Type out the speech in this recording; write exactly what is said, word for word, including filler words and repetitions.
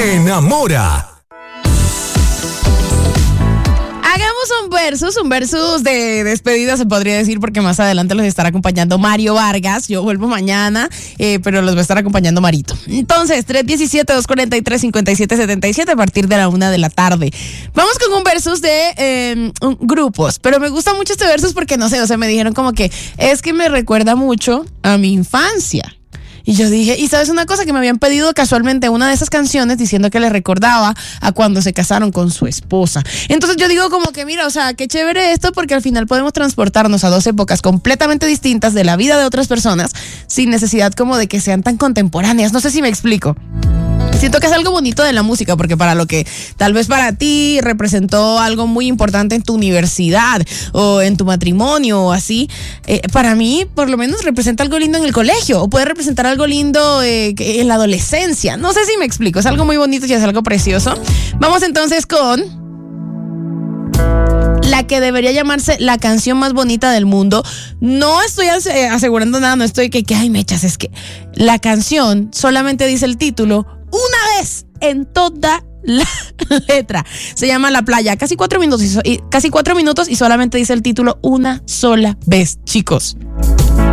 enamora. Hagamos un versus, un versus de despedida se podría decir, porque más adelante los estará acompañando Mario Vargas. Yo vuelvo mañana, eh, pero los va a estar acompañando Marito. Entonces, tres uno siete, dos cuatro tres, cinco siete siete siete a partir de la una de la tarde. Vamos con un versus de eh, un, grupos, pero me gusta mucho este versus porque no sé, o sea, me dijeron como que es que me recuerda mucho a mi infancia. Y yo dije, y sabes una cosa, que me habían pedido casualmente una de esas canciones diciendo que le recordaba a cuando se casaron con su esposa. Entonces yo digo como que mira, o sea, qué chévere esto, porque al final podemos transportarnos a dos épocas completamente distintas de la vida de otras personas sin necesidad como de que sean tan contemporáneas. No sé si me explico. Siento que es algo bonito de la música, porque para lo que tal vez para ti representó algo muy importante en tu universidad o en tu matrimonio o así, eh, para mí por lo menos representa algo lindo en el colegio, o puede representar algo lindo eh, en la adolescencia. No sé si me explico, es algo muy bonito y es algo precioso. Vamos entonces con la que debería llamarse la canción más bonita del mundo. No estoy asegurando nada, no estoy que, que ay, mechas, es que la canción solamente dice el título una vez en toda la letra. Se llama La Playa, casi cuatro minutos y, casi cuatro minutos y solamente dice el título una sola vez, chicos.